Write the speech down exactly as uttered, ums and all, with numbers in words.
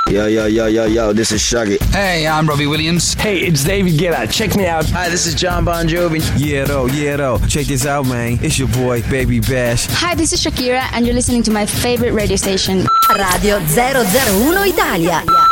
Yo, yo, yo, yo, yo, this is Shaggy. Hey, I'm Robbie Williams. Hey, it's David Guetta. Check me out. Hi, this is John Bon Jovi. Yeah, though, yeah, though. Check this out, man. It's your boy, Baby Bash. Hi, this is Shakira, and you're listening to my favorite radio station. Radio zero zero uno Italia.